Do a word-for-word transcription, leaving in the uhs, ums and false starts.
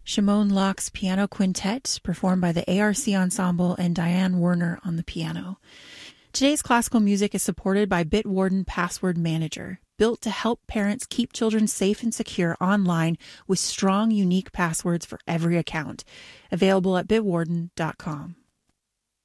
Shimon Locke's Piano Quintet, performed by the A R C Ensemble and Diane Werner on the piano. Today's classical music is supported by Bitwarden Password Manager, built to help parents keep children safe and secure online with strong, unique passwords for every account. Available at bitwarden dot com.